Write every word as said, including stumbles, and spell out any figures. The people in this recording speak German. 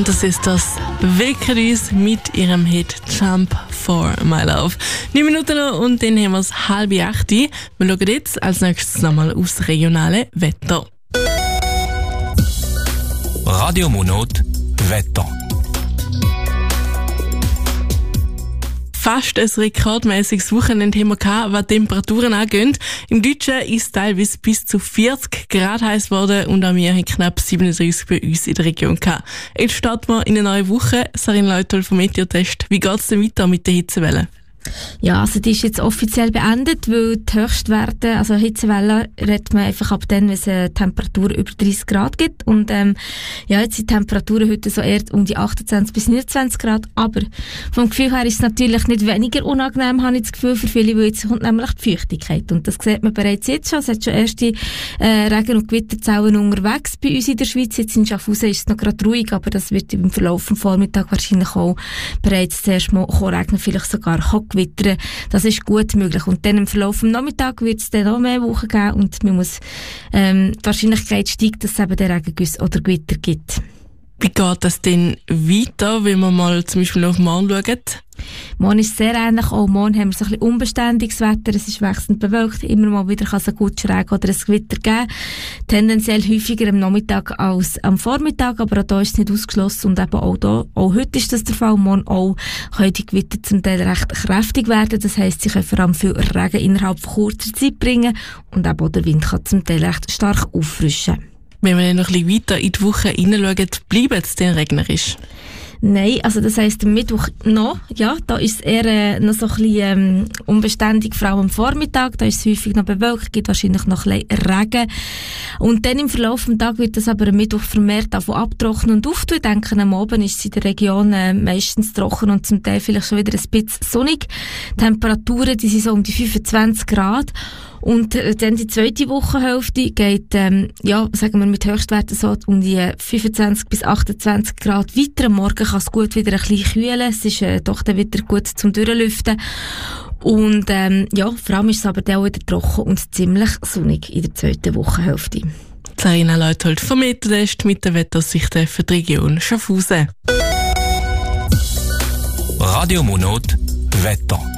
Das ist das Vickeries mit ihrem Hit Jump for My Love. Neun Minuten noch und dann haben wir es halb acht. Wir schauen jetzt als nächstes nochmal aufs regionale Wetter. Radio Monot Wetter. Fast ein rekordmäßiges Wochenende haben wir gehabt, was Temperaturen angeht. Im Deutschen ist es teilweise bis zu vierzig Grad heiß geworden und auch wir haben knapp siebenunddreißig bei uns in der Region gehabt. Jetzt starten wir in eine neue Woche. Sarina Leuthold vom Meteotest. Wie geht es denn weiter mit der Hitzewelle? Ja, also die ist jetzt offiziell beendet, weil die Höchstwerte, also Hitzewelle, redet man einfach ab dann, wenn es eine Temperatur über dreißig Grad gibt. Und ähm, ja, jetzt sind die Temperaturen heute so eher um die achtundzwanzig bis neunundzwanzig Grad. Aber vom Gefühl her ist es natürlich nicht weniger unangenehm, habe ich das Gefühl, für viele, weil jetzt kommt nämlich die Feuchtigkeit. Und das sieht man bereits jetzt schon. Es hat schon erste äh, Regen- und Gewitterzellen unterwegs bei uns in der Schweiz. Jetzt in Schaffhausen ist es noch gerade ruhig, aber das wird im Verlauf des Vormittags wahrscheinlich auch bereits zuerst mal regnen, vielleicht sogar gewittern. Das ist gut möglich. Und dann im Verlauf des Nachmittags wird es dann noch mehr Wochen geben und man muss, ähm, die Wahrscheinlichkeit steigt, dass es eben den Regengüsse oder Gewitter gibt. Wie geht das denn weiter, wenn wir mal zum Beispiel auf morgen schauen? Morgen ist sehr ähnlich. Auch morgen haben wir so ein bisschen unbeständiges Wetter. Es ist wechselnd bewölkt. Immer mal wieder kann es einen guten Regen oder ein Gewitter geben. Tendenziell häufiger am Nachmittag als am Vormittag. Aber auch da ist es nicht ausgeschlossen. Und eben auch da, auch heute ist das der Fall. Morgen auch können die Gewitter zum Teil recht kräftig werden. Das heisst, sie können vor allem viel Regen innerhalb von kurzer Zeit bringen. Und eben auch der Wind kann zum Teil recht stark auffrischen. Wenn wir dann noch ein bisschen weiter in die Woche hineinschauen, bleibt es denn regnerisch? Nein, also das heisst, am Mittwoch noch, ja, da ist es eher äh, noch so ein bisschen ähm, unbeständig, vor allem am Vormittag, da ist es häufig noch bewölkt, gibt wahrscheinlich noch ein bisschen Regen. Und dann im Verlauf des Tages wird das aber am Mittwoch vermehrt davon abtrocknen und auftun. Ich denke, am Abend ist es in der Region äh, meistens trocken und zum Teil vielleicht schon wieder ein bisschen sonnig. Temperaturen, die sind so um die fünfundzwanzig Grad. Und äh, dann die zweite Wochenhälfte geht, ähm, ja, sagen wir mit Höchstwerten so um die fünfundzwanzig bis achtundzwanzig Grad weiter. Am Morgen kann es gut wieder ein bisschen kühlen. Es ist äh, doch dann wieder gut zum Durchlüften. Und ähm, ja, vor allem ist es aber dann auch wieder trocken und ziemlich sonnig in der zweiten Wochenhälfte. Sarina Leuthold vom Meteotest mit der Wetteraussicht für die Region Schaffhausen. Radio Monot Wetter.